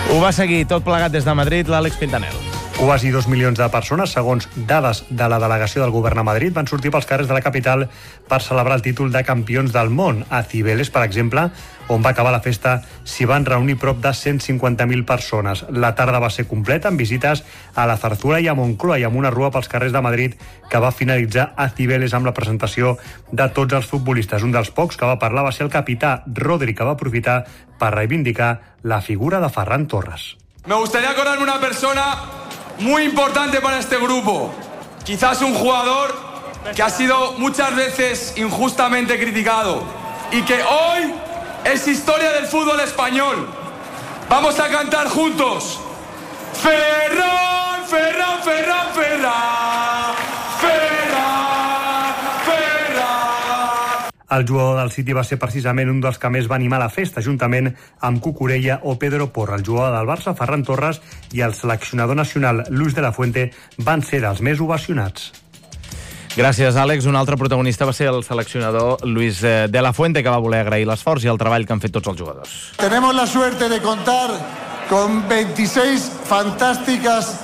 Ho va seguir tot plegat des de Madrid l'Àlex Pintanel. Quasi 2 milions de persones, segons dades de la delegació del govern a Madrid, van sortir pels carrers de la capital per celebrar el títol de campions del món. A Cibeles, per exemple, on va acabar la festa, s'hi van reunir prop de 150.000 persones. La tarda va ser completa amb visites a la Zarzuela i a Moncloa i amb una rua pels carrers de Madrid que va finalitzar a Cibeles amb la presentació de tots els futbolistes. Un dels pocs que va parlar va ser el capità Rodri, que va aprofitar per reivindicar la figura de Ferran Torres. Me gustaría acordarme una persona muy importante para este grupo. Quizás un jugador que ha sido muchas veces injustamente criticado y que hoy es historia del fútbol español. Vamos a cantar juntos. Ferran, Ferran, Ferran, Ferran, Ferran, Ferran. El jugador del City va ser precisament un dels que més va animar la festa, juntament amb Cucurella o Pedro Porra. El jugador del Barça, Ferran Torres, i el seleccionador nacional, Luis de la Fuente, van ser els més ovacionats. Gràcies, Àlex. Un altre protagonista va ser el seleccionador Luis de la Fuente, que va voler agrair l'esforç i el treball que han fet tots els jugadors. Tenemos la suerte de contar con 26 fantásticas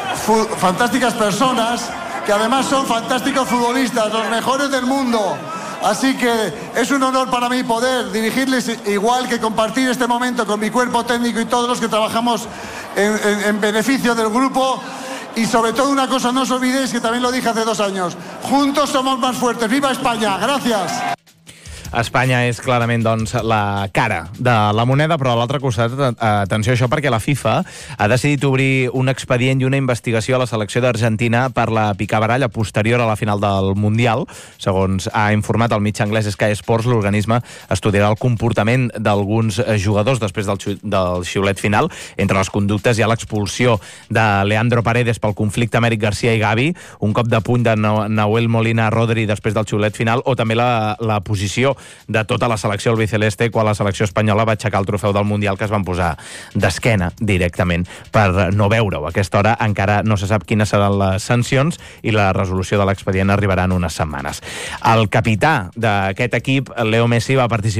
personas que además son fantásticos futbolistas, los mejores del mundo. Así que es un honor para mí poder dirigirles, igual que compartir este momento con mi cuerpo técnico y todos los que trabajamos en beneficio del grupo. Y sobre todo una cosa, no os olvidéis que también lo dije hace 2 años. Juntos somos más fuertes. ¡Viva España! ¡Gracias! Espanya és clarament, doncs, la cara de la moneda, però a l'altre costat, atenció a això, perquè la FIFA ha decidit obrir un expedient i una investigació a la selecció d'Argentina per la picabaralla posterior a la final del Mundial. Segons ha informat el mig anglès Sky Sports, l'organisme estudiarà el comportament d'alguns jugadors després del xiulet final. Entre les conductes hi ha l'expulsió de Leandro Paredes pel conflicte Amèric Garcia i Gavi, un cop de puny de Nahuel Molina Rodri després del xiulet final, o també la posició de tota la selecció albiceleste quan la selecció espanyola va aixecar el trofeu del Mundial, que es van posar d'esquena directament per no veure-ho. A aquesta hora encara no se sap quines seran les sancions i la resolució de l'expedient arribarà en unes setmanes. El capità d'aquest equip, Leo Messi,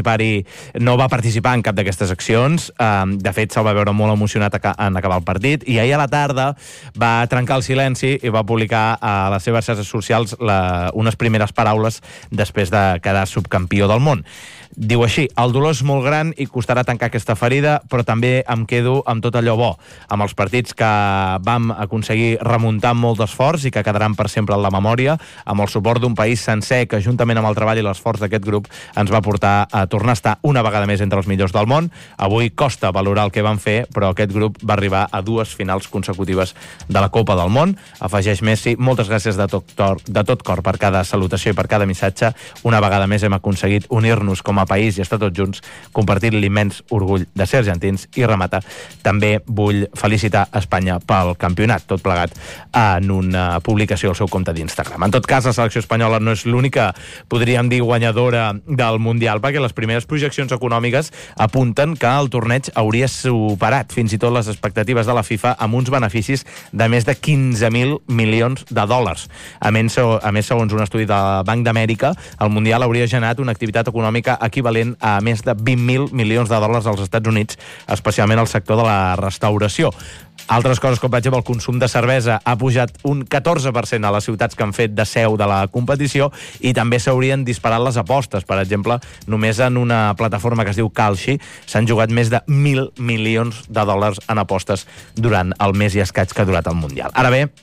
no va participar en cap d'aquestes accions. De fet, se'l va veure molt emocionat en acabar el partit, i ahir a la tarda va trencar el silenci i va publicar a les seves xarxes socials unes primeres paraules després de quedar subcampió del món. Diu així: el dolor és molt gran i costarà tancar aquesta ferida, però també em quedo amb tot allò bo, amb els partits que vam aconseguir remuntar amb molt d'esforç i que quedaran per sempre en la memòria, amb el suport d'un país sencer que, juntament amb el treball i l'esforç d'aquest grup, ens va portar a tornar a estar una vegada més entre els millors del món. Avui costa valorar el que van fer, però aquest grup va arribar a 2 finals consecutives de la Copa del Món. Afegeix Messi: moltes gràcies de tot cor per cada salutació i per cada missatge. Una vegada més hem aconseguit unir-nos com a país i estar tots junts, compartint l'immens orgull de ser argentins. I remata: també vull felicitar Espanya pel campionat, tot plegat en una publicació al seu compte d'Instagram. En tot cas, la selecció espanyola no és l'única, podríem dir, guanyadora del Mundial, perquè les primeres projeccions econòmiques apunten que el torneig hauria superat fins i tot les expectatives de la FIFA, amb uns beneficis de més de 15.000 milions de dòlars. A més, segons un estudi del Banc d'Amèrica, el Mundial hauria generat una activitat econòmica equivalent a més de 20.000 milions de dòlars als Estats Units, especialment al sector de la restauració. Altres coses, com per exemple el consum de cervesa, ha pujat un 14% a les ciutats que han fet de seu de la competició, i també s'haurien disparat les apostes. Per exemple, només en una plataforma que es diu Kalshi s'han jugat més de 1.000 milions de dòlars en apostes durant el mes i escaig que ha durat el Mundial. Ara bé,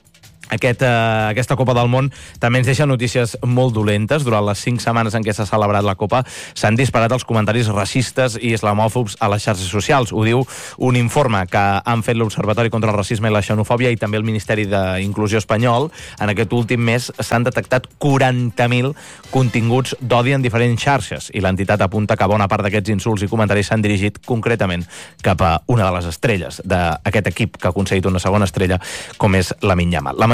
aquesta Copa del Món també ens deixa notícies molt dolentes. Durant les 5 setmanes en què s'ha celebrat la Copa s'han disparat els comentaris racistes i islamòfobs a les xarxes socials. Ho diu un informe que han fet l'Observatori contra el Racisme i la Xenofòbia i també el Ministeri d'Inclusió espanyol. En aquest últim mes s'han detectat 40.000 continguts d'odi en diferents xarxes, i l'entitat apunta que bona part d'aquests insults i comentaris s'han dirigit concretament cap a una de les estrelles d'aquest equip que ha aconseguit una segona estrella, com és Lamine Yamal. La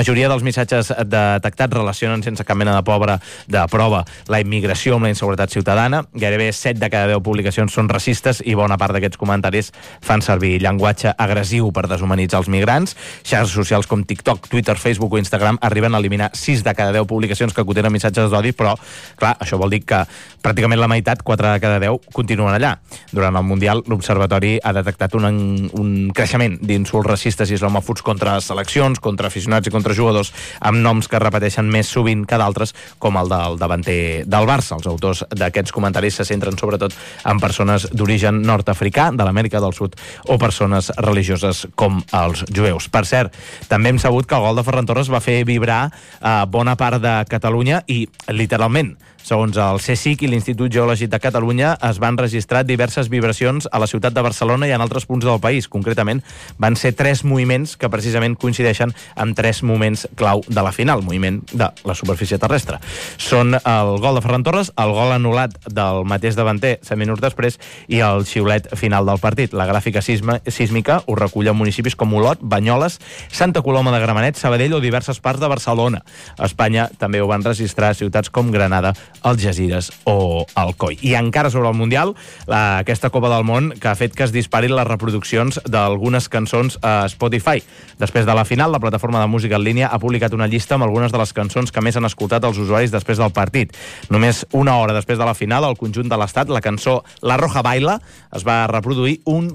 majoria dels missatges detectats relacionen sense cap mena de prova la immigració amb la inseguretat ciutadana. Gairebé 7 de cada 10 publicacions són racistes i bona part d'aquests comentaris fan servir llenguatge agressiu per deshumanitzar els migrants. Xarxes socials com TikTok, Twitter, Facebook o Instagram arriben a eliminar 6 de cada 10 publicacions que contenen missatges d'odi, però, clar, això vol dir que pràcticament la meitat, 4 de cada 10, continuen allà. Durant el Mundial, l'Observatori ha detectat un creixement d'insults racistes i islamòfobs contra seleccions, contra aficionats i contra jugadors, amb noms que repeteixen més sovint que d'altres, com el del davanter del Barça. Els autors d'aquests comentaris se centren sobretot en persones d'origen nord-africà, de l'Amèrica del Sud, o persones religioses com els jueus. Per cert, també hem sabut que el gol de Ferran Torres va fer vibrar bona part de Catalunya i, literalment, segons el CSIC i l'Institut Geològic de Catalunya, es van registrar diverses vibracions a la ciutat de Barcelona i en altres punts del país. Concretament, van ser 3 moviments que precisament coincideixen amb 3 moments clau de la final, moviment de la superfície terrestre. Són el gol de Ferran Torres, el gol anul·lat del mateix davanter 7 minuts després i el xiulet final del partit. La gràfica sísmica ho recull en municipis com Olot, Banyoles, Santa Coloma de Gramenet, Sabadell o diverses parts de Barcelona. A Espanya també ho van registrar ciutats com Granada, Algesires o Alcoi. I encara sobre el Mundial, aquesta Copa del Món que ha fet que es disparin les reproduccions d'algunes cançons a Spotify. Després de la final, la plataforma de música en línia ha publicat una llista amb algunes de les cançons que més han escoltat els usuaris després del partit. Només una hora després de la final, al conjunt de l'Estat, la cançó La Roja Baila es va reproduir un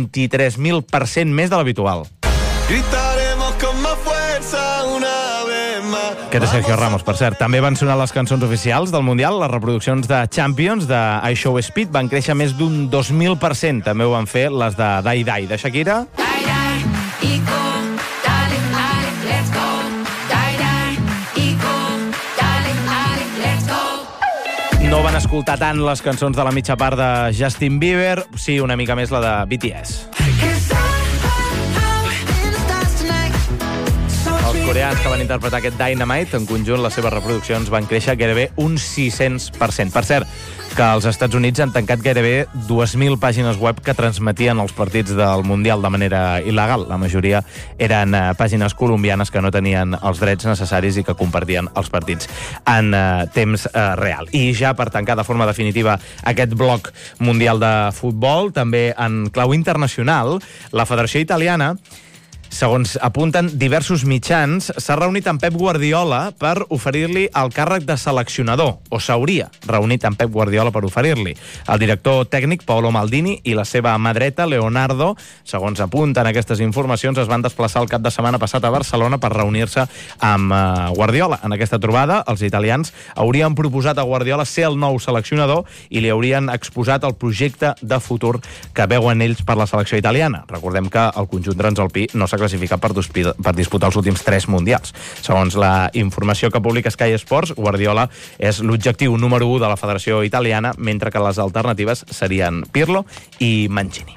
23.000% més de l'habitual. Gritaremos con más fuerza una vez más. Aquest és Sergio Ramos, per cert. També van sonar les cançons oficials del Mundial. Les reproduccions de Champions, de I Show Speed, van créixer més d'un 2.000%. També ho van fer les de Dai Dai, de Shakira. Dai, dai, Ico, dale, dale, let's go. Dai, dai, Ico, dale, dale, let's go. No van escoltar tant les cançons de la mitja part de Justin Bieber, sí, una mica més la de BTS. Els coreans que van interpretar aquest Dynamite, en conjunt les seves reproduccions van créixer gairebé un 600%. Per cert, que als Estats Units han tancat gairebé 2.000 pàgines web que transmetien els partits del Mundial de manera il·legal. La majoria eren pàgines colombianes que no tenien els drets necessaris i que compartien els partits en temps real. I ja per tancar de forma definitiva aquest bloc mundial de futbol, també en clau internacional, la Federació Italiana, segons apunten diversos mitjans, s'ha reunit amb Pep Guardiola per oferir-li el càrrec de seleccionador, o s'hauria reunit amb Pep Guardiola per oferir-li. El director tècnic, Paolo Maldini, i la seva mà dreta, Leonardo, segons apunten aquestes informacions, es van desplaçar el cap de setmana passat a Barcelona per reunir-se amb Guardiola. En aquesta trobada, els italians haurien proposat a Guardiola ser el nou seleccionador i li haurien exposat el projecte de futur que veuen ells per la selecció italiana. Recordem que el conjunt transalpí no s'ha classificat per disputar els últims 3 mundials. Segons la informació que publica Sky Sports, Guardiola és l'objectiu número 1 de la Federació Italiana, mentre que les alternatives serien Pirlo i Mancini.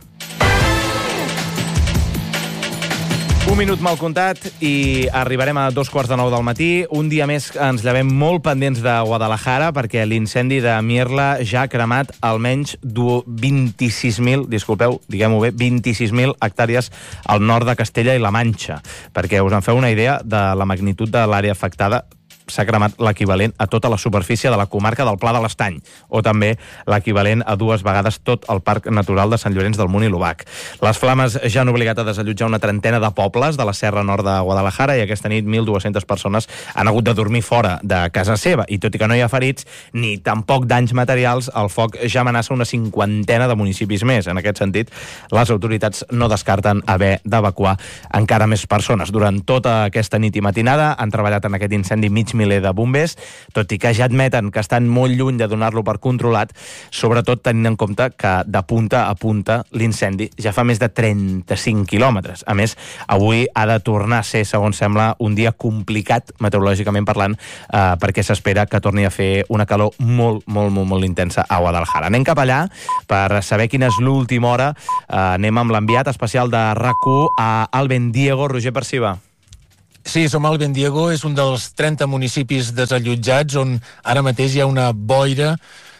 Un minut mal comptat i arribarem a 2:15 del matí. Un dia més ens llevem molt pendents de Guadalajara perquè l'incendi de Mierla ja ha cremat almenys 26.000, disculpeu, diguem-ho bé, 26.000 hectàrees al nord de Castella i la Manxa. Perquè us en feu una idea de la magnitud de l'àrea afectada, s'ha cremat l'equivalent a tota la superfície de la comarca del Pla de l'Estany, o també l'equivalent a 2 vegades tot el Parc Natural de Sant Llorenç del Munt i l'Obac. Les flames ja han obligat a desallotjar una trentena de pobles de la Serra Nord de Guadalajara i aquesta nit 1.200 persones han hagut de dormir fora de casa seva. I tot i que no hi ha ferits ni tampoc danys materials, el foc ja amenaça una 50ena de municipis més. En aquest sentit, les autoritats no descarten haver d'evacuar encara més persones. Durant tota aquesta nit i matinada han treballat en aquest incendi mig miler de bombers, tot i que ja admeten que estan molt lluny de donar-lo per controlat, sobretot tenint en compte que de punta a punta l'incendi ja fa més de 35 quilòmetres. A més, avui ha de tornar a ser, segons sembla, un dia complicat meteorològicament parlant, perquè s'espera que torni a fer una calor molt intensa a Guadalajara. Anem cap allà per saber quina és l'última hora. Anem amb l'enviat especial de RAC1 a Alben Diego, Roger Perciba. Sí, som al Bendiego, és un dels 30 municipis desallotjats on ara mateix hi ha una boira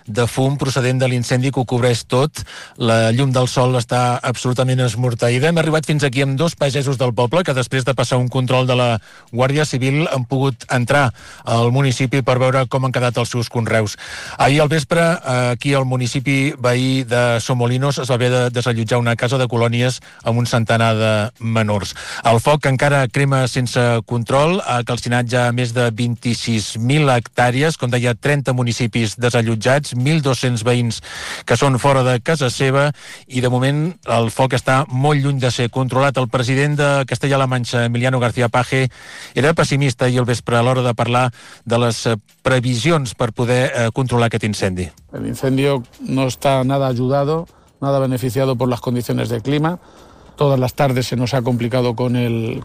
de fum procedent de l'incendi que ho cobreix tot. La llum del sol està absolutament esmorteïda. Hem arribat fins aquí amb 2 pagesos del poble que després de passar un control de la Guàrdia Civil han pogut entrar al municipi per veure com han quedat els seus conreus. Ahir al vespre, aquí al municipi veí de Somolinos es va haver de desallotjar una casa de colònies amb un centenar de menors. El foc encara crema sense control, ha calcinat ja més de 26.000 hectàrees, com deia, 30 municipis desallotjats, 1.200 veïns que són fora de casa seva, i de moment el foc està molt lluny de ser controlat. El president de Castella-La Manxa, Emiliano García Paje, era pessimista ahir al vespre a l'hora de parlar de les previsions per poder controlar aquest incendi. El incendio no está nada ayudado, nada beneficiado por las condiciones del clima. Todas las tardes se nos ha complicado con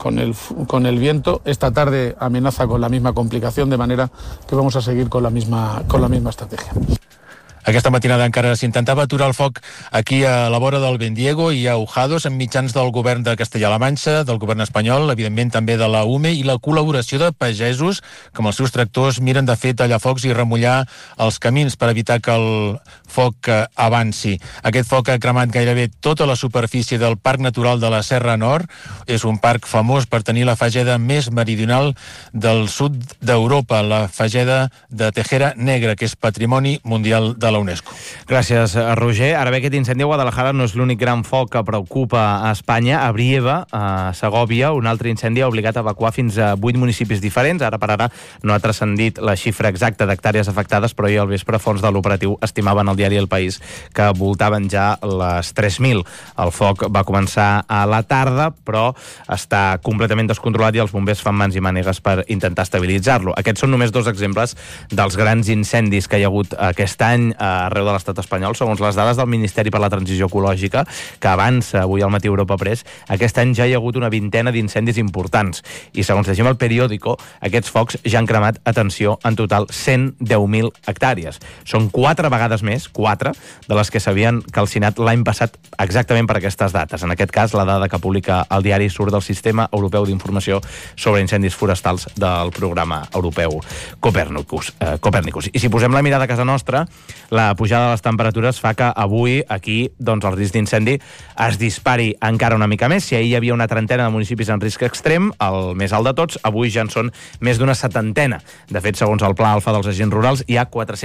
el viento. Esta tarde amenaza con la misma complicación, de manera que vamos a seguir con la misma estrategia. Aquesta matinada encara s'intentava aturar el foc aquí a la vora del Bendiego i a Ujados amb mitjans del govern de Castella-La Manxa, del govern espanyol, evidentment també de la UME, i la col·laboració de pagesos que amb els seus tractors miren de fer tallar focs i remullar els camins per evitar que el foc avanci. Aquest foc ha cremat gairebé tota la superfície del Parc Natural de la Serra Nord. És un parc famós per tenir la fageda més meridional del sud d'Europa, la fageda de Tejera Negra, que és patrimoni mundial de la UNESCO. Gràcies, Roger. Ara bé, aquest incendi a Guadalajara no és l'únic gran foc que preocupa a Espanya. A Brieva, a Segòvia, un altre incendi ha obligat a evacuar fins a 8 municipis diferents. Ara per ara no ha transcendit la xifra exacta d'hectàrees afectades, però ahir al vespre fons de l'operatiu estimaven al diari El País que voltaven ja les 3.000. El foc va començar a la tarda, però està completament descontrolat i els bombers fan mans i mànigues per intentar estabilitzar-lo. Aquests són només 2 exemples dels grans incendis que hi ha hagut aquest any arreu de l'estat espanyol. Segons les dades del Ministeri per la Transició Ecològica, que avança avui al matí Europa Press, aquest any ja hi ha hagut una vintena d'incendis importants. I segons llegim el Periódico, aquests focs ja han cremat, atenció, en total 110.000 hectàrees. Són 4 vegades més, 4, de les que s'havien calcinat l'any passat exactament per aquestes dates. En aquest cas, la dada que publica el diari surt del Sistema Europeu d'Informació sobre Incendis Forestals del programa europeu Copernicus. I si posem la mirada a casa nostra, la pujada de les temperatures fa que avui aquí doncs, el risc d'incendi es dispari encara una mica més. Si ahir hi havia una trentena de municipis en risc extrem, el més alt de tots, avui ja en són més d'una setantena. De fet, segons el Pla Alfa dels Agents Rurals, hi ha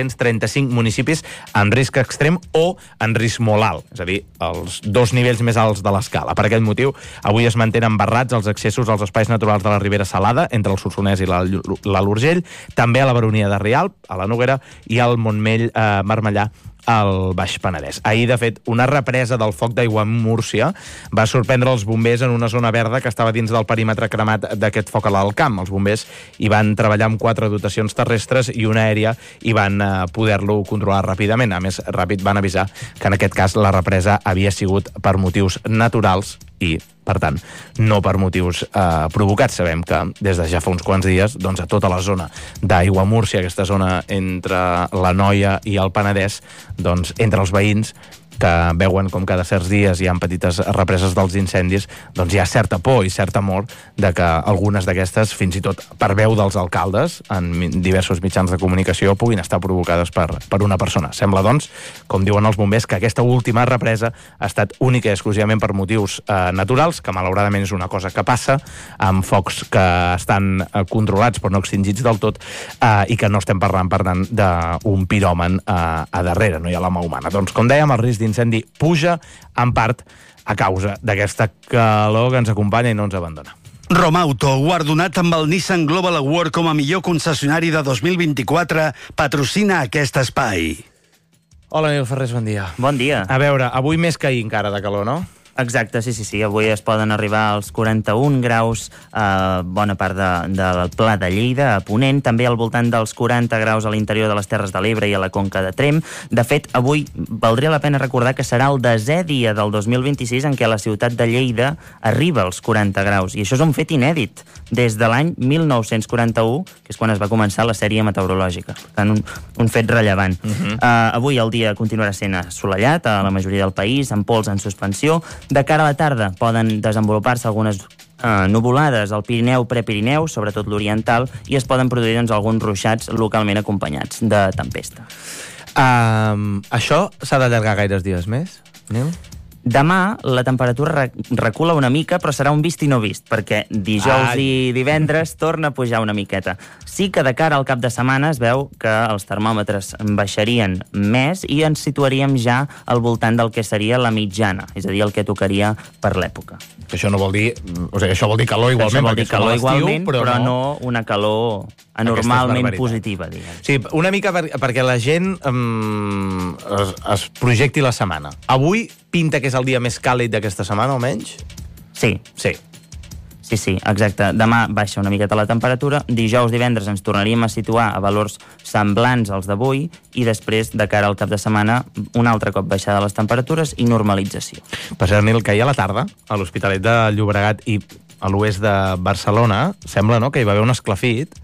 435 municipis en risc extrem o en risc molt alt, és a dir, els 2 nivells més alts de l'escala. Per aquest motiu, avui es mantenen barrats els accessos als espais naturals de la Ribera Salada, entre el Solsonès i l'Alt Urgell, també a la Baronia de Rialp, a la Noguera, i al Montmell Marmellà, al Baix Penedès. Ahir, de fet, una represa del foc d'Aiguamúrcia va sorprendre els bombers en una zona verda que estava dins del perímetre cremat d'aquest foc a l'Alt Camp. Els bombers hi van treballar amb 4 dotacions terrestres i una aèria i van poder-lo controlar ràpidament. A més, ràpid van avisar que en aquest cas la represa havia sigut per motius naturals i, per tant, no per motius provocats. Sabem que des de ja fa uns quants dies, doncs, a tota la zona d'Aiguamúrcia, aquesta zona entre l'Anoia i el Penedès, doncs, entre els veïns que veuen com cada certs dies hi ha petites represes dels incendis, doncs hi ha certa por i cert temor de que algunes d'aquestes, fins i tot per veu dels alcaldes, en diversos mitjans de comunicació, puguin estar provocades per una persona. Sembla, doncs, com diuen els bombers, que aquesta última represa ha estat única i exclusivament per motius naturals, que malauradament és una cosa que passa, amb focs que estan controlats però no extingits del tot, i que no estem parlant, per tant, d'un piròman a darrere, no hi ha la mà humana. Doncs, com dèiem, el risc d'incendi puja, en part a causa d'aquesta calor que ens acompanya i no ens abandona. Romauto, guardonat amb el Nissan Global Award com a millor concessionari de 2024, patrocina aquest espai. Hola, Nil Ferrés, bon dia. Bon dia. A veure, avui més que ahir encara de calor, no? Exacte, sí. Avui es poden arribar als 41 graus a bona part del Pla de Lleida, a Ponent, també al voltant dels 40 graus a l'interior de les Terres de l'Ebre i a la Conca de Tremp. De fet, avui valdria la pena recordar que serà el 10è dia del 2026 en què la ciutat de Lleida arriba als 40 graus, i això és un fet inèdit des de l'any 1941, que és quan es va començar la sèrie meteorològica. Per tant, un fet rellevant. Avui el dia continuarà sent assolellat a la majoria del país, amb pols en suspensió. De cara a la tarda poden desenvolupar-se algunes nuvolades al Pirineu, Prepirineu, sobretot l'oriental, i es poden produir alguns ruixats localment acompanyats de tempesta. Això s'ha d'allargar gaires dies més, Nil? Demà la temperatura recula una mica, però serà un vist i no vist, perquè dijous i divendres torna a pujar una miqueta. Sí que de cara al cap de setmana es veu que els termòmetres baixarien més i ens situaríem ja al voltant del que seria la mitjana, és a dir, el que tocaria per l'època. Això no vol dir... O sigui, això vol dir calor igualment, això vol dir calor igualment, però no una calor anormalment positiva, diguem. Sí, una mica perquè la gent es projecti la setmana. Avui pinta que és el dia més càlid d'aquesta setmana, almenys? Sí. Sí, exacte. Demà baixa una miqueta la temperatura, dijous, divendres ens tornaríem a situar a valors semblants als d'avui i després, de cara al cap de setmana, un altre cop baixada les temperatures i normalització. Per cert, Nil, que ahir a la tarda, a l'Hospitalet de Llobregat i a l'oest de Barcelona, sembla, no?, que hi va haver un esclafit.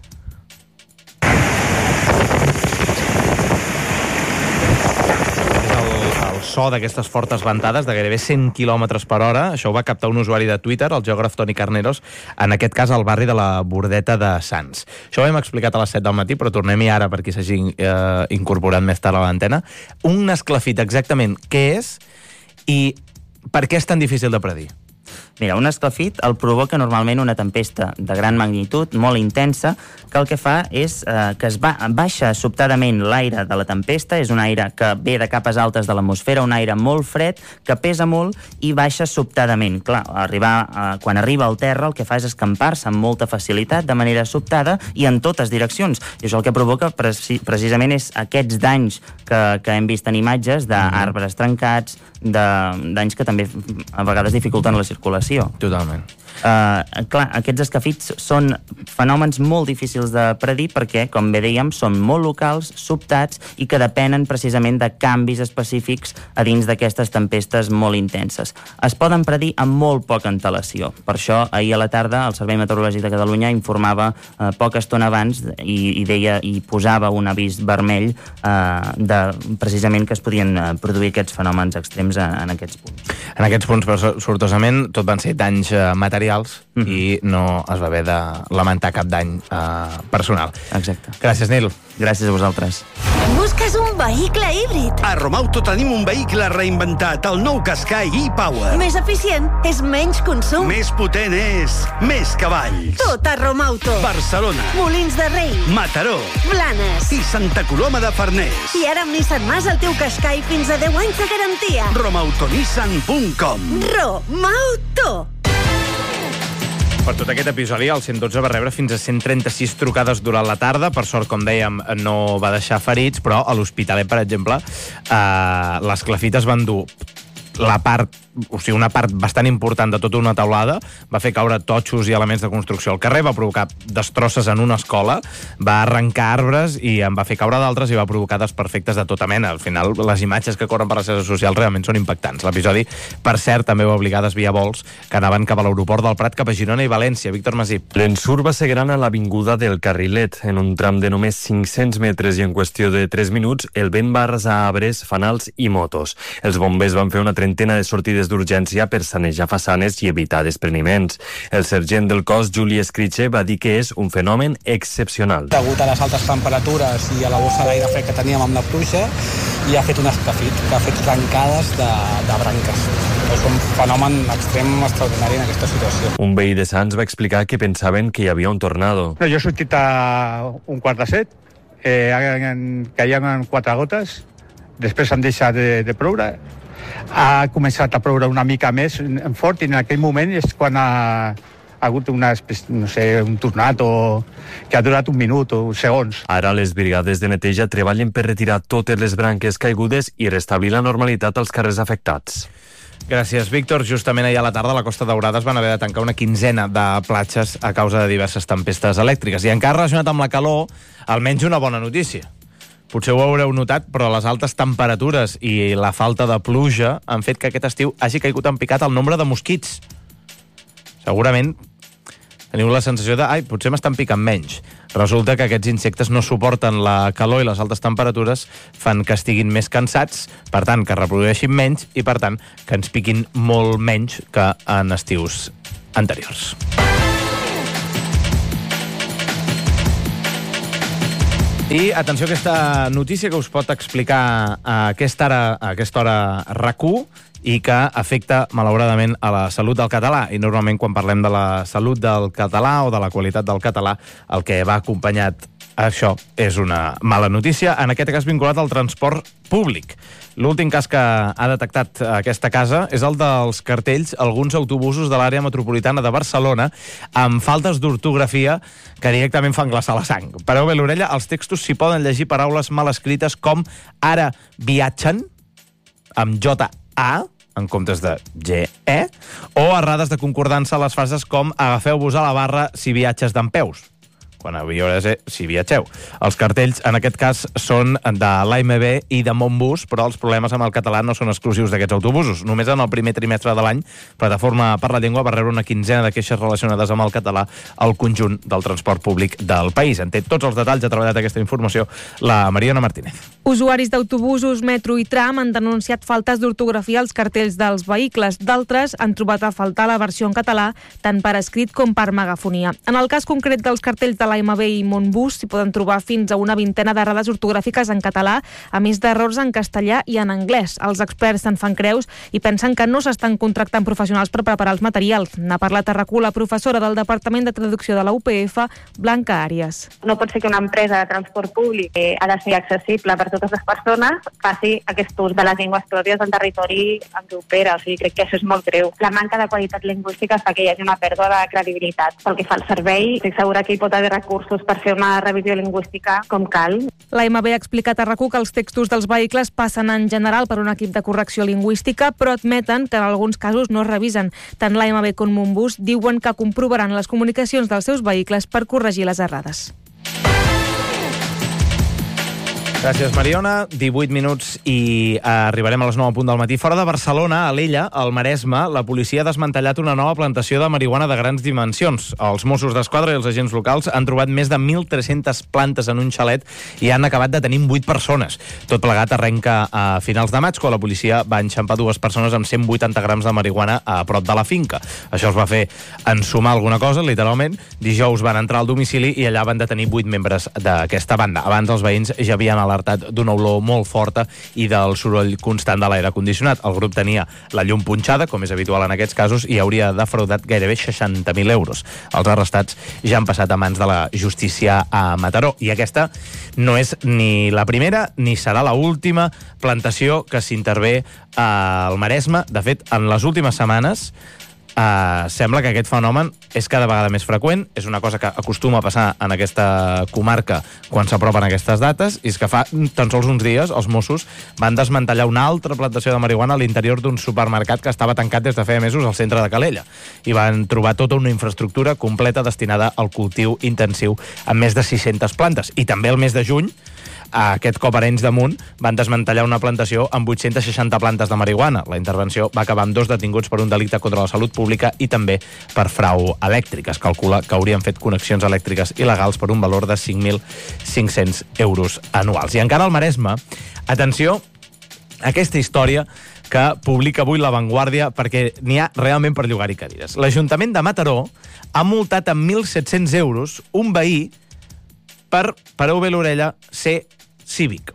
So d'aquestes fortes ventades de gairebé 100 km per hora. Això ho va captar un usuari de Twitter, el geògraf Toni Carneros, en aquest cas al barri de la Bordeta de Sants. Això ho hem explicat a les 7 del matí, però tornem-hi ara per qui s'hagi incorporat més tard a l'antena. Un esclafit, exactament què és i per què és tan difícil de predir? Mira, un esclafit el provoca normalment una tempesta de gran magnitud, molt intensa, que el que fa és que es baixa sobtadament l'aire de la tempesta, és un aire que ve de capes altes de l'atmosfera, un aire molt fred, que pesa molt i baixa sobtadament. Clar, quan arriba al terra el que fa és escampar-se amb molta facilitat, de manera sobtada i en totes direccions. I això el que provoca precisament és aquests danys que hem vist en imatges d'arbres trencats, danys que també a vegades dificulten la circulació. Totalment. Clar, aquests esclafits són fenòmens molt difícils de predir perquè, com bé dèiem, són molt locals, sobtats i que depenen precisament de canvis específics a dins d'aquestes tempestes molt intenses. Es poden predir amb molt poca antelació. Per això, ahir a la tarda, el Servei Meteorològic de Catalunya informava poca estona abans i deia i posava un avís vermell precisament que es podien produir aquests fenòmens extrems en aquests punts. En aquests punts, però, sortosament, tot van ser danys materials i no es va haver de lamentar cap dany personal. Exacte. Gràcies, Nil. Gràcies a vosaltres. Busques un vehicle híbrid? A Romauto tenim un vehicle reinventat, el nou Qashqai e-Power. Més eficient és menys consum. Més potent és més cavalls. Tot a Romauto. Barcelona. Molins de Rei. Mataró. Blanes. I Santa Coloma de Farners. I ara amb Nissan Mas el teu Qashqai fins a 10 anys de garantia. Romautonissan.com. Romauto. Per tot aquest episodi, el 112 va rebre fins a 136 trucades durant la tarda. Per sort, com dèiem, no va deixar ferits, però a l'Hospitalet, per exemple, les clafites van dur una part bastant important de tota una teulada, va fer caure totxos i elements de construcció al carrer, va provocar destrosses en una escola, va arrencar arbres i en va fer caure d'altres i va provocar desperfectes de tota mena. Al final, les imatges que corren per les xarxes socials realment són impactants. L'episodi, per cert, també va obligar a desviar vols que anaven cap a l'aeroport del Prat, cap a Girona i València. Víctor Masip. L'ensurt va ser gran a l'avinguda del Carrilet. En un tram de només 500 metres i en qüestió de 3 minuts, el vent va arrasar arbres, fanals i motos. Els bombers van fer una trentena de sortides d'urgència per sanejar façanes i evitar despreniments. El sergent del cos, Juli Escriche, va dir que és un fenomen excepcional. Degut a les altes temperatures i a la bossa d'aire fred que teníem amb la pluja, i ha fet un esclafit, que ha fet arrencades de branques. És un fenomen extrem extraordinari en aquesta situació. Un veí de Sants va explicar que pensaven que hi havia un tornado. Jo he sortit a un quart de 7, caien 4 gotes, després han deixat de ploure, ha començat a ploure una mica més fort i en aquell moment és quan ha hagut un tornado que ha durat un minut o segons. Ara les brigades de neteja treballen per retirar totes les branques caigudes i restablir la normalitat als carrers afectats. Gràcies, Víctor. Justament ahir a la tarda a la Costa Daurada es van haver de tancar una quinzena de platges a causa de diverses tempestes elèctriques. I encara relacionat amb la calor, almenys una bona notícia. Potser ho haureu notat, però les altes temperatures i la falta de pluja han fet que aquest estiu hagi caigut en picat el nombre de mosquits. Segurament teniu la sensació de potser m'estan picant menys. Resulta que aquests insectes no suporten la calor i les altes temperatures fan que estiguin més cansats, per tant, que reprodueixin menys i, per tant, que ens piquin molt menys que en estius anteriors. I atenció a aquesta notícia que us pot explicar a aquesta hora RAC1 i que afecta, malauradament, a la salut del català. I normalment, quan parlem de la salut del català o de la qualitat del català, el que va acompanyat això és una mala notícia, en aquest cas vinculat al transport públic. L'últim cas que ha detectat aquesta casa és el dels cartells alguns autobusos de l'àrea metropolitana de Barcelona amb faltes d'ortografia que directament fan glaçar la sang. Pareu bé l'orella, als textos s'hi poden llegir paraules mal escrites com ara viatgen, amb J-A, en comptes de G-E, o errades de concordança a les frases com agafeu-vos a la barra si viatges dempeus, quan hauria de ser si viatgeu. Els cartells, en aquest cas, són de l'AMB i de Montbus, però els problemes amb el català no són exclusius d'aquests autobusos. Només en el primer trimestre de l'any, Plataforma per la Llengua va rebre una quinzena de queixes relacionades amb el català al conjunt del transport públic del país. En té tots els detalls, ha treballat aquesta informació la Mariona Martínez. Usuaris d'autobusos, metro i tram han denunciat faltes d'ortografia als cartells dels vehicles. D'altres han trobat a faltar la versió en català, tant per escrit com per megafonia. En el cas concret dels cartells de l'AMB i Montbus s'hi poden trobar fins a una vintena d'errades ortogràfiques en català, a més d'errors en castellà i en anglès. Els experts se'n fan creus i pensen que no s'estan contractant professionals per preparar els materials. N'ha parlat a RAC1 la professora del Departament de Traducció de la UPF, Blanca Àries. No pot ser que una empresa de transport públic ha de ser accessible per totes les persones faci aquest ús de les llengües pròpies del territori en què opera. O sigui, crec que això és molt greu. La manca de qualitat lingüística fa que hi hagi una pèrdua de credibilitat. Pel que fa al servei, estic segura que hi pot haver recursos per fer una revisió lingüística com cal. L'AMB ha explicat a RAC1 que els textos dels vehicles passen en general per un equip de correcció lingüística, però admeten que en alguns casos no es revisen. Tant l'AMB com Montbus diuen que comprovaran les comunicacions dels seus vehicles per corregir les errades. Gràcies, Mariona. 18 minuts i arribarem a les 9 a punt del matí. Fora de Barcelona, a l'Ella, al Maresme, la policia ha desmantellat una nova plantació de marihuana de grans dimensions. Els Mossos d'Esquadra i els agents locals han trobat més de 1.300 plantes en un xalet i han acabat detenint 8 persones. Tot plegat arrenca a finals de maig, quan la policia va enxampar 2 persones amb 180 grams de marihuana a prop de la finca. Això els va fer ensumar alguna cosa, literalment. Dijous van entrar al domicili i allà van detenir 8 membres d'aquesta banda. Abans els veïns ja havien alertat d'una olor molt forta i del soroll constant de l'aire condicionat. El grup tenia la llum punxada, com és habitual en aquests casos, i hauria defraudat gairebé 60.000 euros. Els arrestats ja han passat a mans de la justícia a Mataró. I aquesta no és ni la primera ni serà la última plantació que s'intervé al Maresme. De fet, en les últimes setmanes sembla que aquest fenomen és cada vegada més freqüent, és una cosa que acostuma a passar en aquesta comarca quan s'apropen aquestes dates, i és que fa tan sols uns dies els Mossos van desmantellar una altra plantació de marihuana a l'interior d'un supermercat que estava tancat des de feia mesos al centre de Calella, i van trobar tota una infraestructura completa destinada al cultiu intensiu amb més de 600 plantes. I també el mes de juny, aquest cop a Arenys de Munt, van desmantellar una plantació amb 860 plantes de marihuana. La intervenció va acabar amb 2 detinguts per un delicte contra la salut pública i també per frau elèctric. Es calcula que haurien fet connexions elèctriques il·legals per un valor de 5.500 euros anuals. I encara al Maresme, atenció, aquesta història que publica avui La Vanguardia, perquè n'hi ha realment per llogar-hi cadires. L'Ajuntament de Mataró ha multat amb 1.700 euros un veí per, pareu bé l'orella, ser cívic.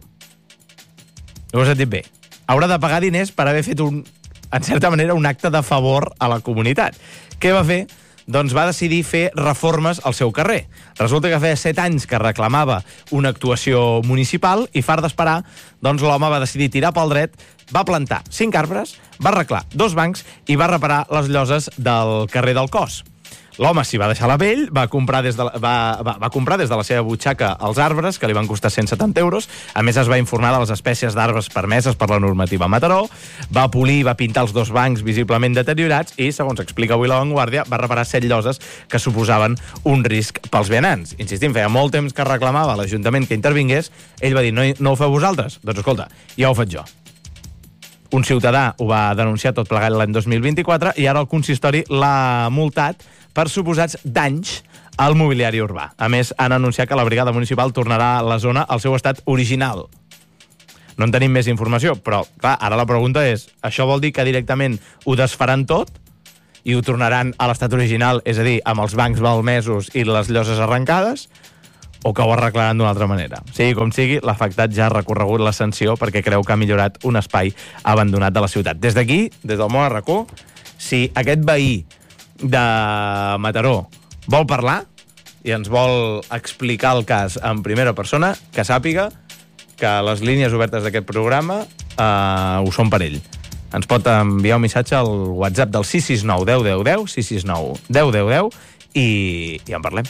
Ho he sentit bé. Haurà de pagar diners per haver fet, en certa manera, un acte de favor a la comunitat. Què va fer? Doncs va decidir fer reformes al seu carrer. Resulta que feia 7 anys que reclamava una actuació municipal i, fart d'esperar, doncs l'home va decidir tirar pel dret, va plantar 5 arbres, va arreglar 2 bancs i va reparar les lloses del carrer del Cos. L'home s'hi va deixar la pell, va comprar des de la seva butxaca els arbres, que li van costar 170 euros. A més, es va informar de les espècies d'arbres permeses per la normativa a Mataró, va polir, va pintar els 2 bancs visiblement deteriorats i, segons explica avui La Vanguardia, va reparar 7 lloses que suposaven un risc pels vianants. Insistim, feia molt temps que reclamava a l'Ajuntament que intervingués. Ell va dir, no ho feu vosaltres? Doncs escolta, ja ho faig jo. Un ciutadà ho va denunciar tot plegat l'any 2024 i ara el consistori l'ha multat per suposats danys al mobiliari urbà. A més, han anunciat que la brigada municipal tornarà a la zona al seu estat original. No en tenim més informació, però, clar, ara la pregunta és, això vol dir que directament ho desfaran tot i ho tornaran a l'estat original, és a dir, amb els bancs malmesos i les lloses arrencades, o que ho arreglaran d'una altra manera. Sigui com sigui, l'afectat ja ha recorregut la sanció perquè creu que ha millorat un espai abandonat de la ciutat. Des d'aquí, des del món RAC1, si aquest veí de Mataró vol parlar i ens vol explicar el cas en primera persona, que sàpiga que les línies obertes d'aquest programa ho són per ell. Ens pot enviar un missatge al WhatsApp del 669 10 10 10, 669 10 10 10, i en parlem.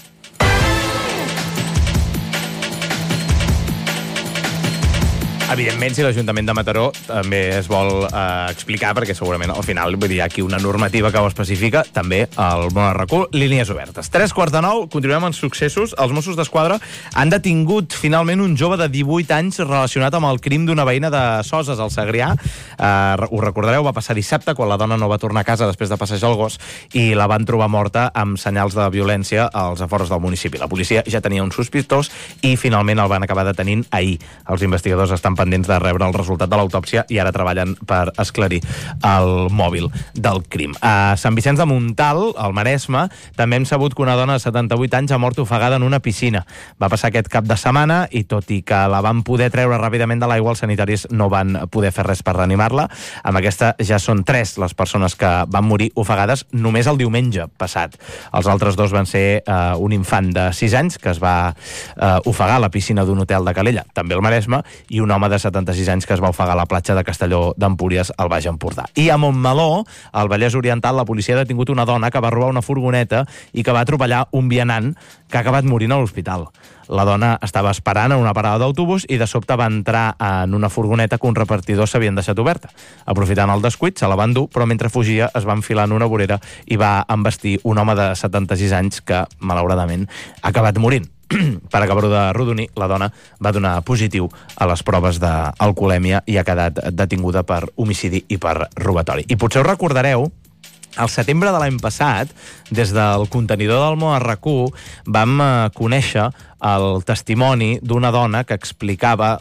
Evidentment, si l'Ajuntament de Mataró també es vol explicar, perquè segurament al final hi ha aquí una normativa que ho especifica, també el món RAC1, línies obertes. 3:45, continuem amb successos. Els Mossos d'Esquadra han detingut finalment un jove de 18 anys relacionat amb el crim d'una veïna de Soses, al Segrià. Ho recordareu, va passar dissabte, quan la dona no va tornar a casa després de passejar el gos, i la van trobar morta amb senyals de violència als afores del municipi. La policia ja tenia un sospitós i finalment el van acabar detenint ahir. Els investigadors estan pendents de rebre el resultat de l'autòpsia i ara treballen per esclarir el mòbil del crim. A Sant Vicenç de Montal, al Maresme, també hem sabut que una dona de 78 anys ha mort ofegada en una piscina. Va passar aquest cap de setmana i, tot i que la van poder treure ràpidament de l'aigua, els sanitaris no van poder fer res per reanimar-la. Amb aquesta ja són 3 les persones que van morir ofegades només el diumenge passat. Els altres 2 van ser un infant de 6 anys que es va ofegar a la piscina d'un hotel de Calella, també al Maresme, i un home de 76 anys que es va ofegar a la platja de Castelló d'Empúries, al Baix Empordà. I a Montmeló, al Vallès Oriental, la policia ha detingut una dona que va robar una furgoneta i que va atropellar un vianant que ha acabat morint a l'hospital. La dona estava esperant en una parada d'autobús i de sobte va entrar en una furgoneta que un repartidor s'havien deixat oberta. Aprofitant el descuit, se la van dur, però mentre fugia es va enfilar en una vorera i va embestir un home de 76 anys que, malauradament, ha acabat morint. Per acabar-ho de rodonir, la dona va donar positiu a les proves d'alcoholèmia i ha quedat detinguda per homicidi i per robatori. I potser us recordareu, al setembre de l'any passat, des del contenidor del món RAC1, vam conèixer el testimoni d'una dona que explicava,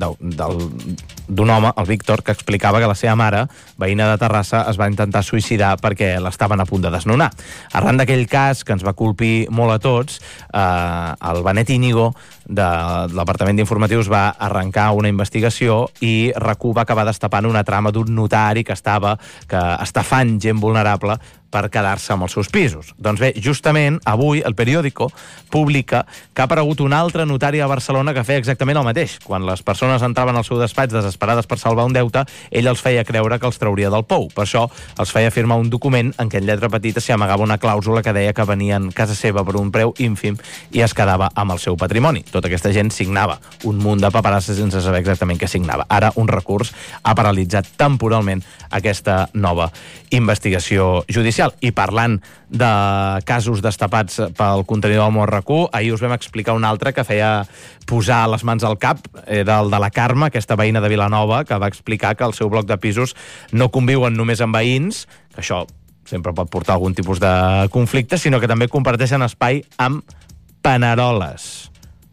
d'un home, el Víctor, que explicava que la seva mare, veïna de Terrassa, es va intentar suïcidar perquè l'estaven a punt de desnonar. Arran d'aquell cas, que ens va colpir molt a tots, el Benet Íñigo, de l'Apartament d'Informatius, va arrencar una investigació i RAC1 va acabar destapant una trama d'un notari que estava estafant gent vulnerable per quedar-se amb els seus pisos. Doncs bé, justament, avui, el Periódico publica que ha aparegut un altre notari a Barcelona que feia exactament el mateix. Quan les persones entraven al seu despatx desesperades per salvar un deute, ell els feia creure que els trauria del pou. Per això, els feia firmar un document en què en lletra petita s'hi amagava una clàusula que deia que venien a casa seva per un preu ínfim i es quedava amb el seu patrimoni. Tota aquesta gent signava un munt de paperasses sense saber exactament què signava. Ara, un recurs ha paralitzat temporalment aquesta nova investigació judicial. I parlant de casos destapats pel contenidor del món RAC1, ahir us vam explicar un altre que feia posar les mans al cap, era el de la Carme, aquesta veïna de Vilanova, que va explicar que el seu bloc de pisos no conviuen només amb veïns, que això sempre pot portar algun tipus de conflicte, sinó que també comparteixen espai amb paneroles.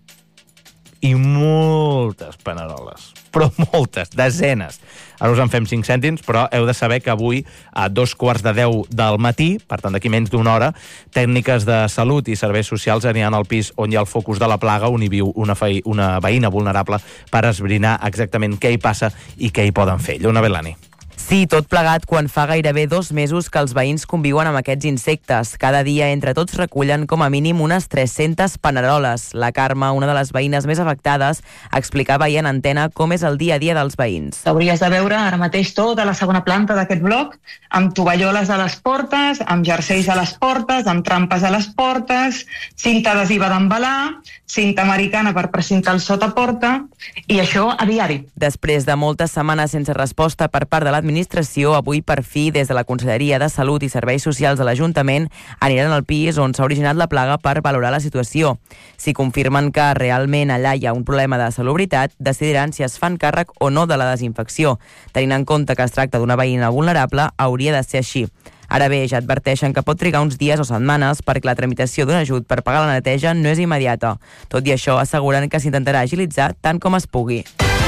I moltes paneroles, però moltes, desenes. Ara us en fem 5 cèntims, però heu de saber que avui, a 9:45 del matí, per tant d'aquí menys d'una hora, tècniques de salut i serveis socials aniran al pis on hi ha el focus de la plaga, on hi viu una veïna vulnerable, per esbrinar exactament què hi passa i què hi poden fer. Lluna Belani. Sí, tot plegat quan fa gairebé 2 mesos que els veïns conviuen amb aquests insectes. Cada dia entre tots recullen com a mínim unes 300 paneroles. La Carme, una de les veïnes més afectades, explicava ahir en antena com és el dia a dia dels veïns. Hauries de veure ara mateix tota la segona planta d'aquest bloc, amb tovalloles a les portes, amb jerseis a les portes, amb trampes a les portes, cinta adhesiva d'embalar, cinta americana per precintar el sotaporta, i això a diari. Després de moltes setmanes sense resposta per part de l'administració, avui per fi des de la Conselleria de Salut i Serveis Socials de l'Ajuntament aniran al pis on s'ha originat la plaga per valorar la situació. Si confirmen que realment allà hi ha un problema de salubritat, decidiran si es fan càrrec o no de la desinfecció. Tenint en compte que es tracta d'una veïna vulnerable, hauria de ser així. Ara bé, ja adverteixen que pot trigar uns dies o setmanes perquè la tramitació d'un ajut per pagar la neteja no és immediata. Tot i això, asseguren que s'intentarà agilitzar tant com es pugui.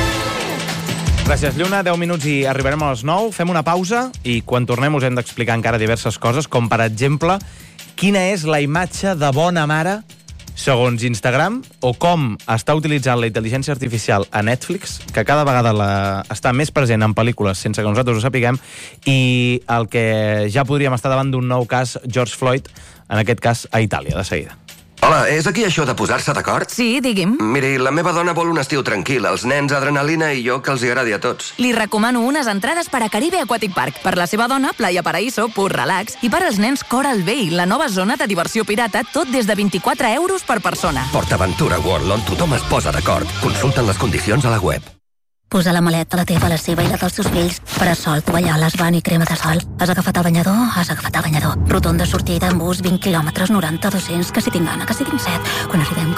Gràcies, Lluna. 10 minuts i arribarem a les 9. Fem una pausa i quan tornem us hem d'explicar encara diverses coses, com per exemple quina és la imatge de bona mare segons Instagram, o com està utilitzant la intel·ligència artificial a Netflix, que cada vegada està més present en pel·lícules sense que nosaltres ho sapiguem, i el que ja podríem estar davant d'un nou cas, George Floyd, en aquest cas a Itàlia, de seguida. Hola, és aquí això de posar-se d'acord? Sí, digui'm. Miri, la meva dona vol un estiu tranquil, els nens adrenalina i jo que els hi agradi a tots. Li recomano unes entrades per a Caribe Aquatic Park. Per la seva dona, Playa Paraíso, pur relax. I per als nens, Coral Bay, la nova zona de diversió pirata, tot des de 24 euros per persona. PortAventura World, on tothom es posa d'acord. Consulten les condicions a la web. Posa la maleta, la teva, la seva i la dels teus fills. Parasol, tovalloles, van i crema de sol. Has agafat el banyador? Has agafat el banyador. Rotonda sortida en bus, 20 quilòmetres, 90, 200, que si tinc gana, que si tinc set. Quan arribem.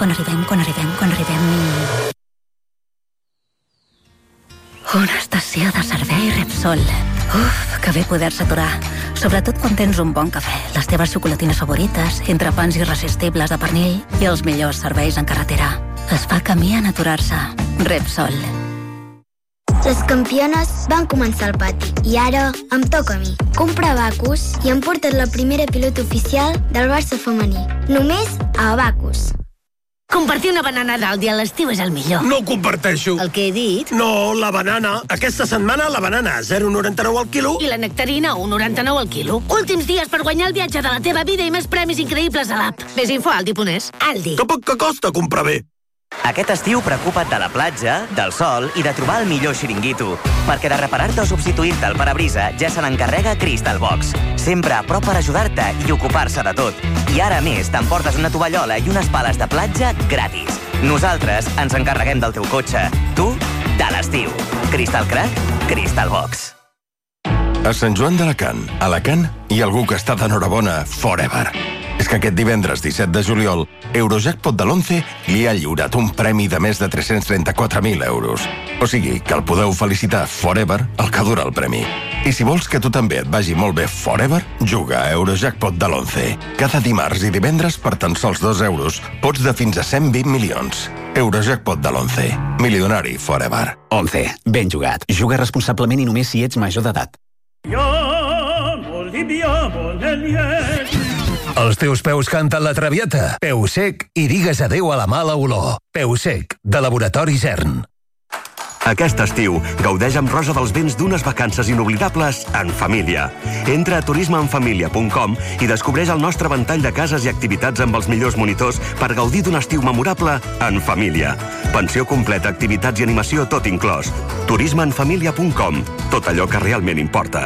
Una estació de servei Repsol. Uf, que bé poder-se aturar. Sobretot quan tens un bon cafè, les teves xocolatines favorites, entrepans irresistibles de pernil i els millors serveis en carretera. Es fa camí en aturar-se. Repsol. Les campiones van començar al pati i ara em toca a mi. Comprar Abacus i hem portat la primera pilota oficial del Barça femení. Només a Abacus. Compartir una banana dalt dia a l'estiu és el millor. No ho comparteixo. El que he dit? No, la banana. Aquesta setmana la banana a 0,99 al quilo. I la nectarina, 1,99 al quilo. Últims dies per guanyar el viatge de la teva vida i més premis increïbles a l'app. Més info a Aldi.es. Aldi. Que poc que costa comprar bé. Aquest estiu preocupa't de la platja, del sol i de trobar el millor xiringuito. Perquè de reparar-te o substituir-te el parabrisa ja se n'encarrega Crystal Box. Sempre a prop per ajudar-te i ocupar-se de tot. I ara més, t'emportes una tovallola i unes pales de platja gratis. Nosaltres ens encarreguem del teu cotxe. Tu, de l'estiu. Crystal Crack, Crystal Box. A Sant Joan d'Alacant, Alacant, hi ha algú que està d'enhorabona forever. És que aquest divendres 17 de juliol, Eurojackpot de l'11 li ha lliurat un premi de més de 334.000 euros. O sigui, que el podeu felicitar forever el que dura el premi. I si vols que tu també et vagi molt bé forever, juga a Eurojackpot de l'11. Cada dimarts i divendres, per tan sols 2 euros, pots de fins a 120 milions. Eurojackpot de l'11. Milionari forever. 11. Ben jugat. Juga responsablement i només si ets major d'edat. Els teus peus canten la traviata. Peu sec i digues adeu a la mala olor. Peu sec, de Laboratori Zern. Aquest estiu, gaudeix amb Rosa dels Vents d'unes vacances inoblidables en família. Entra a turismeenfamilia.com i descobreix el nostre ventall de cases i activitats amb els millors monitors per gaudir d'un estiu memorable en família. Pensió completa, activitats i animació tot inclòs. turismeenfamilia.com. Tot allò que realment importa.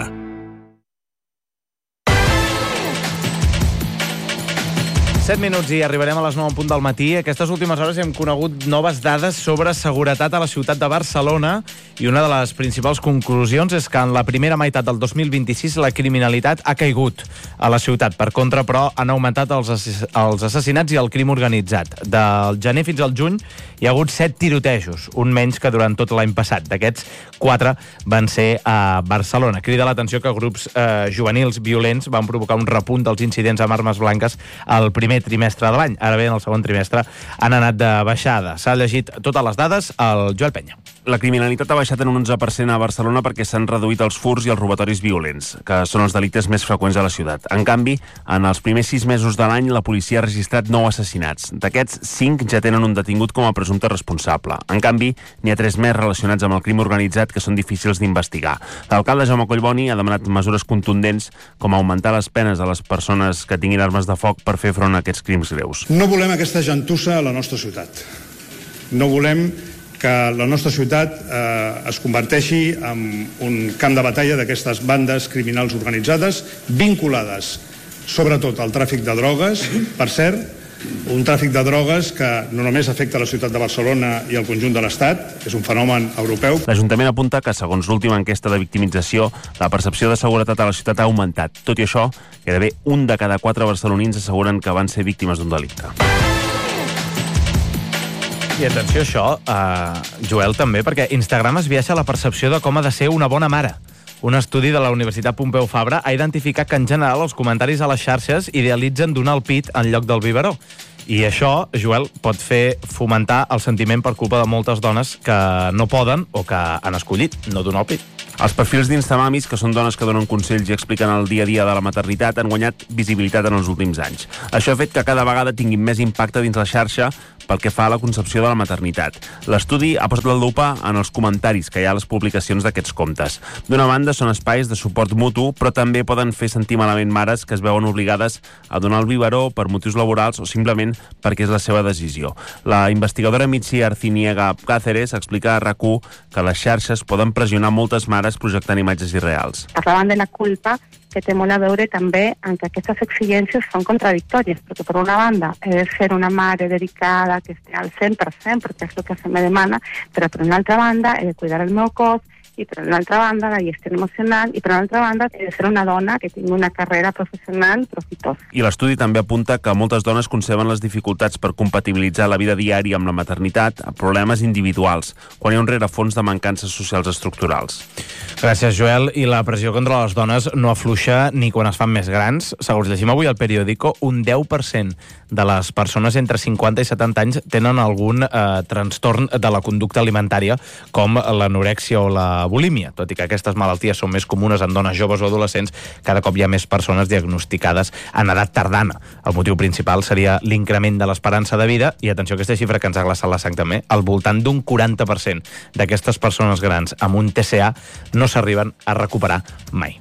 7 minuts i arribarem a les 9 en punt del matí. Aquestes últimes hores hem conegut noves dades sobre seguretat a la ciutat de Barcelona i una de les principals conclusions és que en la primera meitat del 2026 la criminalitat ha caigut a la ciutat. Per contra, però, han augmentat els assassinats i el crim organitzat. Del gener fins al juny hi ha hagut 7 tirotejos, un menys que durant tot l'any passat. D'aquests, 4 van ser a Barcelona. Crida l'atenció que grups juvenils violents van provocar un repunt dels incidents amb armes blanques al primer trimestre de l'any. Ara bé, en el segon trimestre han anat de baixada. S'ha llegit totes les dades al Joel Penya. La criminalitat ha baixat en un 11% a Barcelona perquè s'han reduït els furts i els robatoris violents, que són els delictes més freqüents a la ciutat. En canvi, en els primers 6 mesos de l'any, la policia ha registrat 9 assassinats. D'aquests, 5 ja tenen un detingut com a presumpte responsable. En canvi, n'hi ha 3 més relacionats amb el crim organitzat que són difícils d'investigar. L'alcalde Jaume Collboni ha demanat mesures contundents com augmentar les penes a les persones que tinguin armes de foc per fer front a aquests crims greus. No volem aquesta gentussa a la nostra ciutat. No volem que la nostra ciutat es converteixi en un camp de batalla d'aquestes bandes criminals organitzades vinculades sobretot al tràfic de drogues, per cert, un tràfic de drogues que no només afecta la ciutat de Barcelona i el conjunt de l'Estat, és un fenomen europeu. L'Ajuntament apunta que, segons l'última enquesta de victimització, la percepció de seguretat a la ciutat ha augmentat. Tot i això, gairebé 1 de cada 4 barcelonins asseguren que van ser víctimes d'un delicte. I atenció a això, Joel, també, perquè Instagram es viaixa a la percepció de com ha de ser una bona mare. Un estudi de la Universitat Pompeu Fabra ha identificat que, en general, els comentaris a les xarxes idealitzen donar el pit en lloc del biberó. I això, Joel, pot fer fomentar el sentiment per culpa de moltes dones que no poden o que han escollit no donar el pit. Els perfils d'Instamamis, que són dones que donen consells i expliquen el dia a dia de la maternitat, han guanyat visibilitat en els últims anys. Això ha fet que cada vegada tinguin més impacte dins la xarxa pel que fa a la concepció de la maternitat. L'estudi ha posat la lupa en els comentaris que hi ha a les publicacions d'aquests comptes. D'una banda, són espais de suport mutu, però també poden fer sentir malament mares que es veuen obligades a donar el biberó per motius laborals o simplement perquè és la seva decisió. La investigadora Mitzi Arciniega Cáceres explica a RAC1 que les xarxes poden pressionar moltes mares projectant imatges irreals. Parlaven de la culpa que té molt a veure també amb que aquestes exigències són contradictòries, perquè per una banda he de ser una mare dedicada que estigui al 100%, perquè és el que se me demana, però per una altra banda he de cuidar el meu cos, i per una altra banda la gestió emocional, i per una altra banda he de ser una dona que tingui una carrera professional profitosa. I l'estudi també apunta que moltes dones conceben les dificultats per compatibilitzar la vida diària amb la maternitat a problemes individuals, quan hi ha un rerefons de mancances socials estructurals. Gràcies, Joel. I la pressió contra les dones no afluixa ni quan es fan més grans. Segons llegim avui al periòdico, un 10% de les persones entre 50 i 70 anys tenen algun trastorn de la conducta alimentària, com l'anorèxia o la bulímia. Tot i que aquestes malalties són més comunes en dones joves o adolescents, cada cop hi ha més persones diagnosticades en edat tardana. El motiu principal seria l'increment de l'esperança de vida i, atenció a aquesta xifra que ens ha glaçat la sang també, al voltant d'un 40% d'aquestes persones grans amb un TCA no s'arriben a recuperar mai.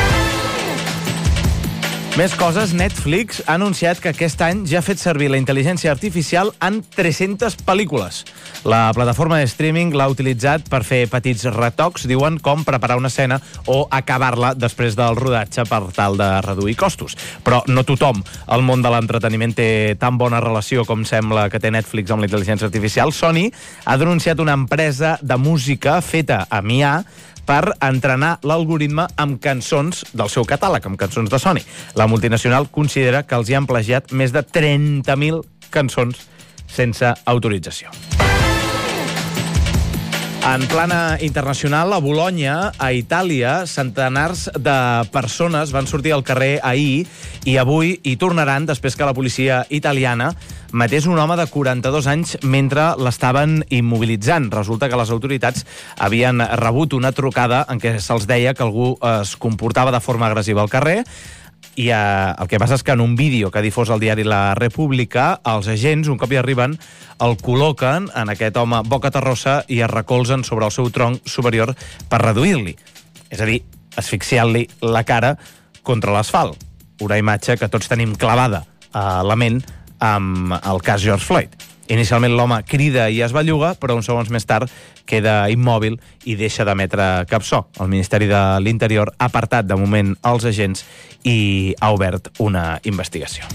Més coses, Netflix ha anunciat que aquest any ja ha fet servir la intel·ligència artificial en 300 pel·lícules. La plataforma de streaming l'ha utilitzat per fer petits retocs, diuen, com preparar una escena o acabar-la després del rodatge per tal de reduir costos. Però no tothom al món de l'entreteniment té tan bona relació com sembla que té Netflix amb la intel·ligència artificial. Sony ha denunciat una empresa de música feta amb IA per entrenar l'algoritme amb cançons del seu catàleg, amb cançons de Sony. La multinacional considera que els hi han plagiat més de 30.000 cançons sense autorització. En plana internacional, a Bolonya, a Itàlia, centenars de persones van sortir al carrer ahir i avui hi tornaran després que la policia italiana matés un home de 42 anys mentre l'estaven immobilitzant. Resulta que les autoritats havien rebut una trucada en què se'ls deia que algú es comportava de forma agressiva al carrer i el que passa és que en un vídeo que ha difós el diari La República, els agents, un cop hi arriben, el col·loquen en aquest home boca terrossa i es recolzen sobre el seu tronc superior per reduir-li. És a dir, asfixiant-li la cara contra l'asfalt. Una imatge que tots tenim clavada a la ment amb el cas George Floyd. Inicialment l'home crida i es belluga, però uns segons més tard queda immòbil i deixa d'emetre cap so. El Ministeri de l'Interior ha apartat de moment els agents i ha obert una investigació.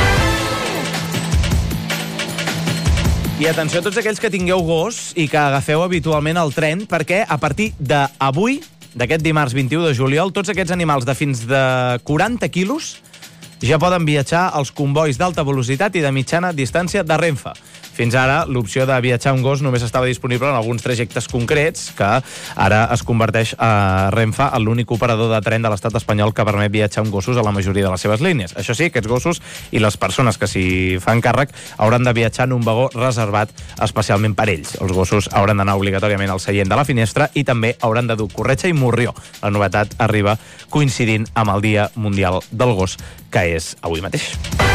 I atenció a tots aquells que tingueu gos i que agafeu habitualment el tren, perquè a partir d'avui, d'aquest dimarts 21 de juliol, tots aquests animals de fins de 40 quilos ja poden viatjar als convois d'alta velocitat i de mitjana distància de Renfe. Fins ara, l'opció de viatjar amb gos només estava disponible en alguns trajectes concrets, que ara es converteix a Renfe en l'únic operador de tren de l'estat espanyol que permet viatjar amb gossos a la majoria de les seves línies. Això sí, aquests gossos i les persones que s'hi fan càrrec hauran de viatjar en un vagó reservat especialment per ells. Els gossos hauran d'anar obligatòriament al seient de la finestra i també hauran de dur corretja i morrió. La novetat arriba coincidint amb el Dia Mundial del Gos, que és avui mateix.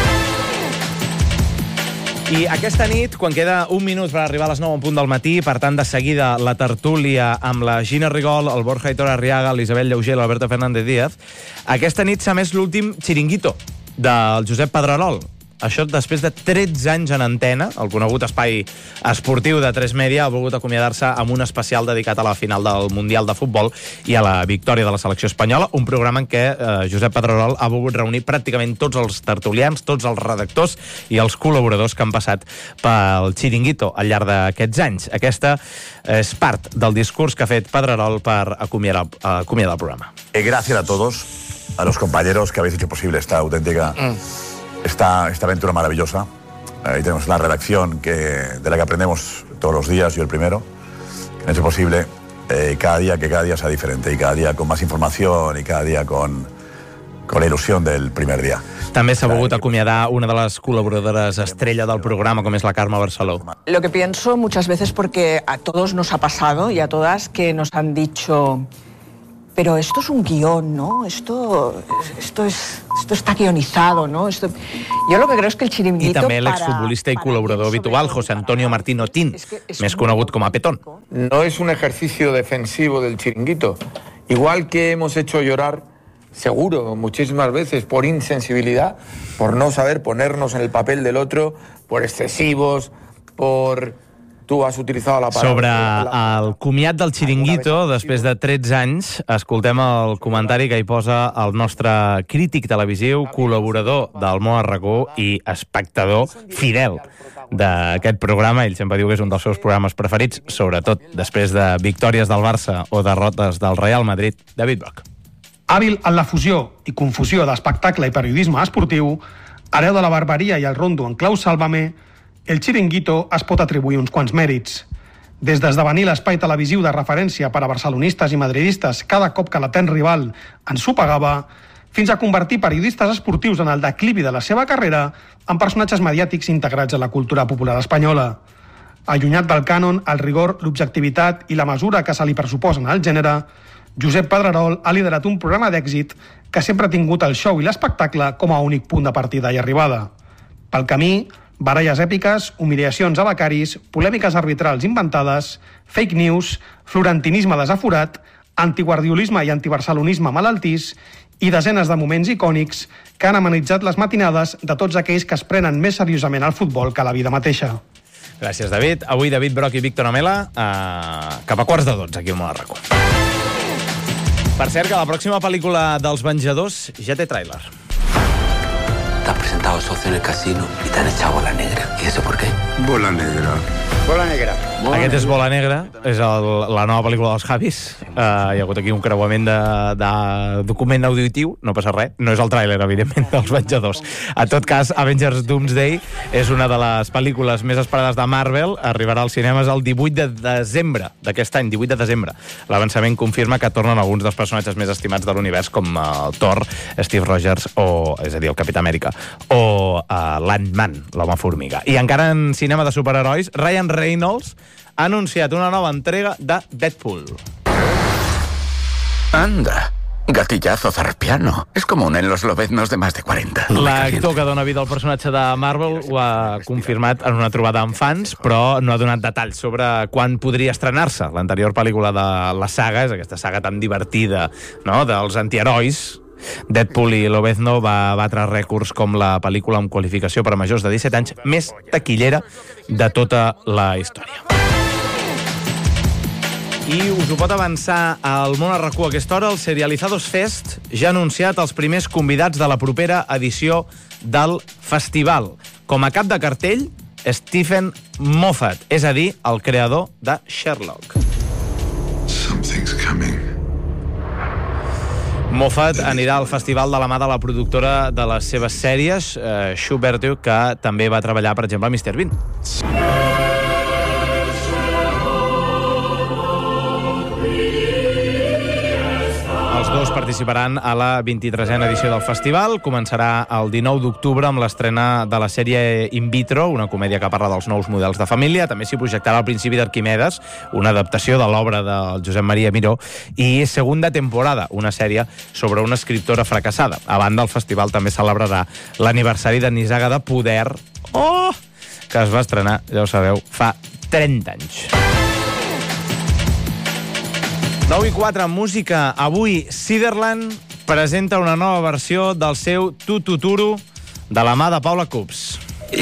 I aquesta nit, quan queda un minut per arribar a les 9 en punt del matí, per tant, de seguida, la tertúlia amb la Gina Rigol, el Borja Aitor Arriaga, l'Isabel Llauger i l'Alberto Fernández Díaz, aquesta nit s'ha emès l'últim xiringuito del Josep Pedrerol. Això després de 13 anys en antena, el conegut espai esportiu de 3 Media ha volgut acomiadar-se amb un especial dedicat a la final del Mundial de Futbol i a la victòria de la selecció espanyola, un programa en què Josep Pedrerol ha volgut reunir pràcticament tots els tertulians, tots els redactors i els col·laboradors que han passat pel xiringuito al llarg d'aquests anys. Aquesta és part del discurs que ha fet Pedrerol per acomiadar el programa. Gracias a todos, a los compañeros que habéis hecho posible esta auténtica... Esta aventura maravillosa. Ahí tenemos una redacción de la que aprendemos todos los días, yo el primero, que han hecho posible que cada día sea diferente y cada día con más información y cada día con la ilusión del primer día. També s'ha volgut acomiadar una de les col·laboradores estrella del programa, com és la Carme Barceló. Lo que pienso muchas veces, porque a todos nos ha pasado y a todas, que nos han dicho pero esto es un guión, ¿no? Esto está guionizado, ¿no? Yo lo que creo es que el chiringuito... I també l'exfutbolista i col·laborador habitual, José Antonio Martín Otín, més conegut com a Petón. No es un ejercicio defensivo del chiringuito. Igual que hemos hecho llorar, seguro, muchísimas veces, por insensibilidad, por no saber ponernos en el papel del otro, por excesivos, por... Tu has utilitzat la paraula... Sobre el comiat del Chiringuito, després de 13 anys, escoltem el comentari que hi posa el nostre crític televisiu, col·laborador del Món a RAC1 i espectador fidel d'aquest programa. Ell sempre diu que és un dels seus programes preferits, sobretot després de victòries del Barça o derrotes del Real Madrid. David Brock. Hàbil en la fusió i confusió d'espectacle i periodisme esportiu, hereu de la barbaria i el rondo en clau Sálvame, el Chiringuito es pot atribuir uns quants mèrits. Des d'esdevenir l'espai televisiu de referència per a barcelonistes i madridistes cada cop que l'etern rival ens ho pagava, fins a convertir periodistes esportius en el declivi de la seva carrera en personatges mediàtics integrats a la cultura popular espanyola. Allunyat del cànon, el rigor, l'objectivitat i la mesura que se li pressuposen al gènere, Josep Pedrerol ha liderat un programa d'èxit que sempre ha tingut el show i l'espectacle com a únic punt de partida i arribada. Pel camí, baralles èpiques, humiliacions a becaris, polèmiques arbitrals inventades, fake news, florentinisme desaforat, antiguardiolisme i antibarcelonisme malaltís i desenes de moments icònics que han amenitzat les matinades de tots aquells que es prenen més seriosament el futbol que la vida mateixa. Gràcies, David. Avui David Brock i Víctor Amela cap a 11:45 aquí al Món a RAC1. Per cert, que la pròxima pel·lícula dels Venjadors ja té tràiler. Te has presentado socio en el casino y te han echado bola negra. ¿Y eso por qué? Bola negra. Bola negra. Aquest és Bola Negra, és la nova pel·lícula dels Javis. Hi ha hagut aquí un creuament de document auditiu, no passa res. No és el tràiler, evidentment, dels Venjadors. En tot cas, Avengers Doomsday és una de les pel·lícules més esperades de Marvel. Arribarà als cinemes el 18 de desembre d'aquest any, 18 de desembre. L'avançament confirma que tornen alguns dels personatges més estimats de l'univers, com el Thor, Steve Rogers, és a dir, el Capità Amèrica, o l'Ant-Man, l'home formiga. I encara en cinema de superherois, Ryan Reynolds ha anunciat una nova entrega de Deadpool. Anda, gatillazo zarpiano. Es común en los lobeznos de más de 40. L'actor que dona vida al personatge de Marvel ho ha confirmat en una trobada amb fans, però no ha donat detalls sobre quan podria estrenar-se. L'anterior pel·lícula de la saga, és aquesta saga tan divertida, no?, dels antiherois. Deadpool i Lobezno va batre rècords com la pel·lícula amb qualificació per a majors de 17 anys més taquillera de tota la història. I us ho pot avançar al Món a RAC1 a aquesta hora. El Serializados Fest ja ha anunciat els primers convidats de la propera edició del festival. Com a cap de cartell, Stephen Moffat, és a dir, el creador de Sherlock. Something's coming. Moffat anirà al festival de la mà de la productora de les seves sèries, Schubert, que també va treballar, per exemple, a Mr. Bean. Els dos participaran a la 23a edició del festival. Començarà el 19 d'octubre amb l'estrena de la sèrie In Vitro, una comèdia que parla dels nous models de família. També s'hi projectarà El principi d'Arquimedes, una adaptació de l'obra del Josep Maria Miró, i Segunda temporada, una sèrie sobre una escriptora fracassada. A banda, el festival també celebrarà l'aniversari de Nissaga de Poder, que es va estrenar, ja ho sabeu, fa 30 anys. 9:04 en música. Avui Ciderland presenta una nova versió del seu Tututuru de la mà de Paula Coops.